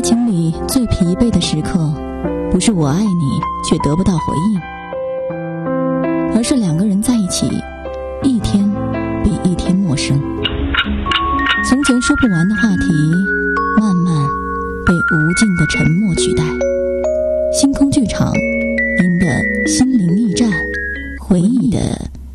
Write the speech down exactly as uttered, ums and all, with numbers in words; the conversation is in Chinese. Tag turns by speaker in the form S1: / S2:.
S1: 情里最疲惫的时刻，不是我爱你却得不到回应，而是两个人在一起，一天比一天陌生。从前说不完的话题，慢慢被无尽的沉默取代。星空